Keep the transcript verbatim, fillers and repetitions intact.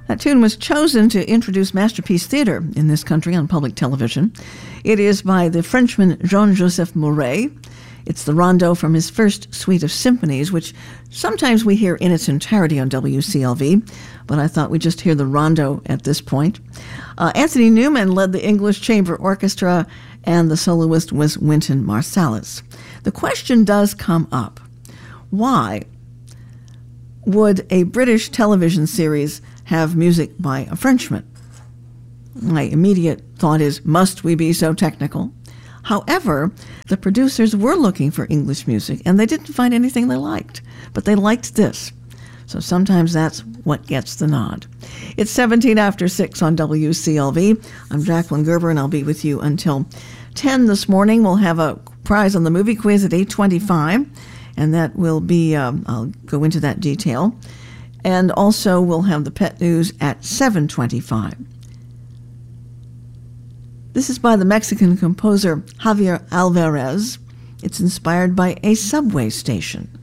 That tune was chosen to introduce Masterpiece Theater in this country on public television. It is by the Frenchman Jean-Joseph Mouret. It's the rondo from his first suite of symphonies, which sometimes we hear in its entirety on W C L V, but I thought we'd just hear the rondo at this point. Uh, Anthony Newman led the English Chamber Orchestra, and the soloist was Wynton Marsalis. The question does come up. Why would a British television series have music by a Frenchman? My immediate thought is, must we be so technical? However, the producers were looking for English music, and they didn't find anything they liked, but they liked this. So sometimes that's what gets the nod. It's seventeen after six on W C L V. I'm Jacqueline Gerber, and I'll be with you until ten this morning. We'll have a prize on the movie quiz at eight twenty-five, and that will be, um, I'll go into that detail. And also we'll have the pet news at seven twenty-five. This is by the Mexican composer Javier Alvarez. It's inspired by a subway station.